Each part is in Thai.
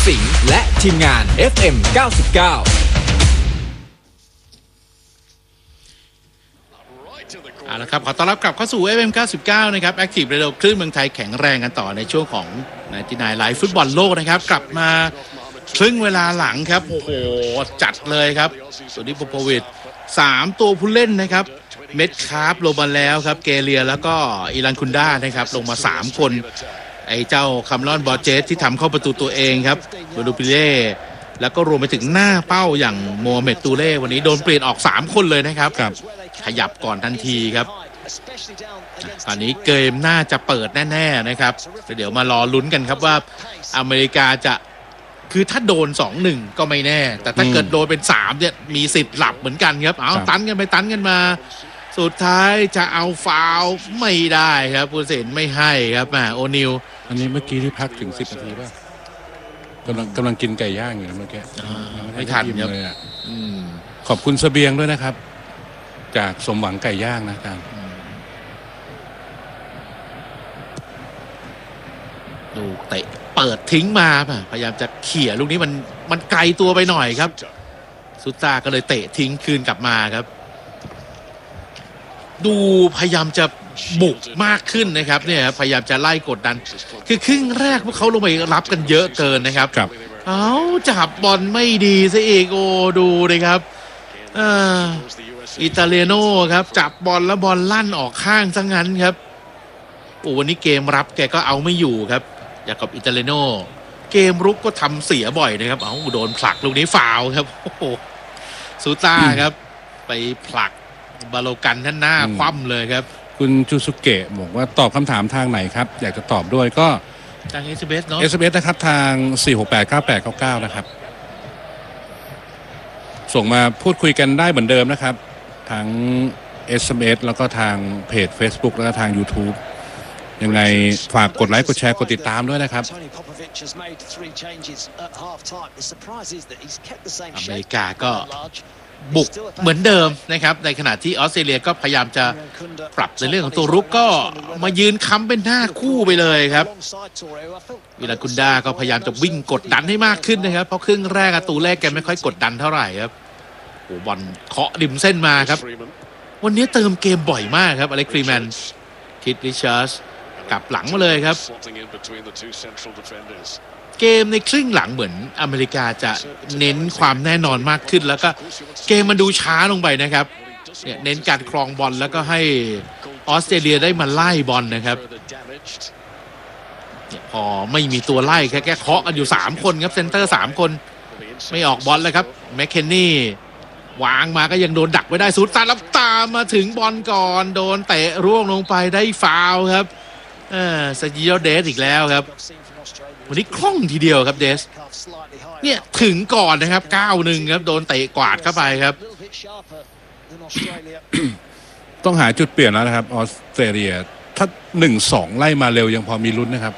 สิงห์และทีมงาน FM 99 เอาละครับขอต้อนรับกลับเข้าสู่ FM 99นะครับ Active Radio คลื่นเมืองไทยแข็งแรงกันต่อในช่วงของ99ไลฟ์ฟุตบอลโลกนะครับกลับมาครึ่งเวลาหลังครับโอ้โหจัดเลยครับส่วนนี้โปโปวิช3ตัวผู้เล่นนะครับเม็ดคาร์ฟลงมาแล้วครับเกเรียแล้วก็อิรันคุนด้านะครับลงมา3คนไอ้เจ้าคัมรอนบอร์เจสที่ทำเข้าประตูตัวเองครับโดดูปิเล่แล้วก็รวมไปถึงหน้าเป้าอย่างโมฮัมเหม็ดตูเล่วันนี้โดนเปลี่ยนออก3คนเลยนะครับขยับก่อนทันทีครับตอนนี้เกมน่าจะเปิดแน่ๆนะครับเดี๋ยวมารอลุ้นกันครับว่าอเมริกาจะคือถ้าโดน 2-1 ก็ไม่แน่แต่ถ้าเกิดโดนเป็น3เนี่ยมีสิทธิ์หลับเหมือนกันครับเอาตันกันไปตันกันมาสุดท้ายจะเอาฟาวล์ไม่ได้ครับผู้ตัดสินไม่ให้ครับโอนิลอันนี้เมื่อกี้ที่พักถึง10 นาทีป่ะกำลังกินไก่ย่างอยู่นะเมื่อกี้ไม่ทันครับขอบคุณเสบียงด้วยนะครับจากสมหวังไก่ย่างนะครับดูเตะเปิดทิ้งมาพยายามจะเขี่ยลูกนี้มันไกลตัวไปหน่อยครับซุต้าก็เลยเตะทิ้งคืนกลับมาครับดูพยายามจะบุกมากขึ้นนะครับเนี่ยพยายามจะไล่กดดันคือครึ่งแรกพวกเขาลงไปรับกันเยอะเกินนะครับเอาจับบอลไม่ดีซะอีกโอ้ดูเลยครับอิตาเลียโน่ครับจับบอลแล้วบอลลั่นออกข้างซะงั้นครับโอ้วันนี้เกมรับแกก็เอาไม่อยู่ครับอย่างกับอิตาเลียโน่เกมรุกก็ทำเสียบ่อยนะครับเอาโดนผลักลูกนี้ฟาวล์ครับโอ้โหซูต้าครับไปผลักบาโลกันท่านหน้าคว่ำเลยครับคุณจูสุเกะบอกว่าตอบคำถามทางไหนครับอยากจะตอบด้วยก็ทาง SMS เนาะ SMS นะครับทาง4689899นะครับส่งมาพูดคุยกันได้เหมือนเดิมนะครับทั้ง SMS แล้วก็ทางเพจ Facebook แล้วก็ทาง YouTube ยังไงฝากกดไลค์กดแชร์กดติดตามด้วยนะครับอเมริกาก็บุกเหมือนเดิมนะครับในขณะที่ออสเตรเลียก็พยายามจะปรับในเรื่องของตัวรุกก็มายืนค้ำเป็นหน้าคู่ไปเลยครับวิลากุนดาก็พยายามจะวิ่งกดดันให้มากขึ้นนะครับเพราะครึ่งแรกตูแรกแกไม่ค่อยกดดันเท่าไหร่ครับโอ้บอลเคาะริมเส้นมาครับวันนี้เติมเกมบ่อยมากครับอเล็กซ์ ฟรีแมนคิดริชาร์ดกลับหลังมาเลยครับเกมในครึ่งหลังเหมือนอเมริกาจะเน้นความแน่นอนมากขึ้นแล้วก็เกมมันดูช้าลงไปนะครับเนี่ยเน้นการครองบอลแล้วก็ให้ออสเตรเลียได้มาไล่บอลนะครับพอไม่มีตัวไล่แค่เคาะกันอยู่3คนครับเซนเตอร์3คนไม่ออกบอลเลยครับแมคเคนนี่วางมาก็ยังโดนดักไว้ได้สุดตาลับตามมาถึงบอลก่อนโดนเตะร่วงลงไปได้ฟาวล์ครับซาจิโอเดสอีกแล้วครับวันนี้คล่องทีเดียวครับเดสเนี่ยถึงก่อนนะครับ9-1ครับโดนเตะกวาดเข้าไปครับต้องหาจุดเปลี่ยนแล้วนะครับออสเตรเลียถ้า 1-2 ไล่มาเร็วยังพอมีลุ้นนะครับ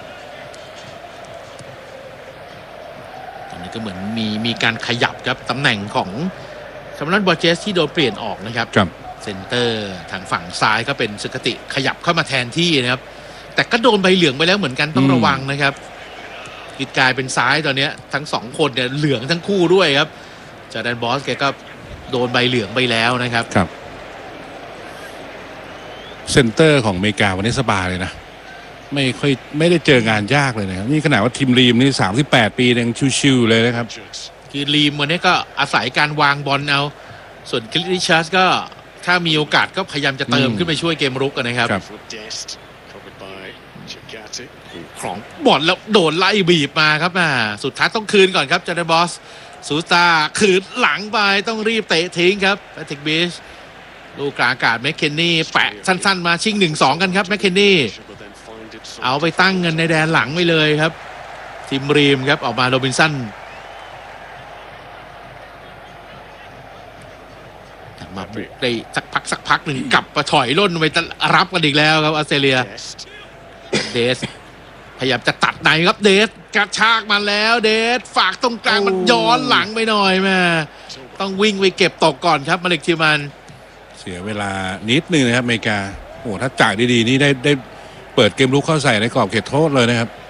ตอนนี้ก็เหมือนมีการขยับครับตำแหน่งของคัมรอนบอร์เจสที่โดนเปลี่ยนออกนะครับเซนเตอร์ทางฝั่งซ้ายก็เป็นสุกติขยับเข้ามาแทนที่นะครับแต่ก็โดนใบเหลืองไปแล้วเหมือนกันต้องระวังนะครับกลายเป็นซ้ายตอนนี้ทั้ง2คนเนี่ยเหลืองทั้งคู่ด้วยครับจอร์แดนบอสแกก็โดนใบเหลืองไปแล้วนะครับเซนเตอร์ของอเมริกาวันนี้สบายเลยนะไม่ได้เจองานยากเลยนะครับนี่ขนาดว่าทีมรีมนี่38 ปียังชิวๆเลยนะครับคือรีมวันนี้ก็อาศัยการวางบอลเอาส่วนคริสริชาร์ดก็ถ้ามีโอกาสก็พยายามจะเติมขึ้นไปช่วยเกมรุกกันนะครับของบอลแล้วโดนไล่บีบมาครับสุดท้ายต้องคืนก่อนครับจอร์แดนบอสซูตาคืนหลังไปต้องรีบเตะทิ้งครับแพทริกบิชลูกกลางอากาศแมคเคนนี่แปะสั้นๆมาชิง 1-2 กันครับแมคเคนนี่เอาไปตั้งเงินในแดนหลังไปเลยครับทีมรีมครับออกมาโรบินสันมาบุกได้สักพักหนึ่งกลับมาถอยล่นไปรับกันอีกแล้วครับออสเตรเลียเดสพยายามจะตัดในครับเดสกระชากมาแล้วเดสฝากตรงกลางมันย้อนหลังไปหน่อยแม่ต้องวิ่งไปเก็บตกก่อนครับมาเลกทิมันเสียเวลานิดนึงนะครับอเมริกาโอ้ถ้าจ่ายดีๆนี่ได้เปิดเกมลุกเข้าใส่ในกรอบเขตโทษเลยนะครับ